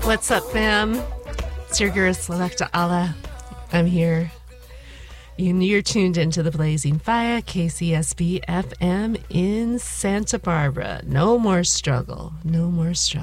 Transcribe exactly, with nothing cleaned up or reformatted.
What's up, fam? It's your girl, Selecta Allah. I'm here. And you're tuned into the Blazing Fire, K C S B F M in Santa Barbara. No more struggle. No more struggle.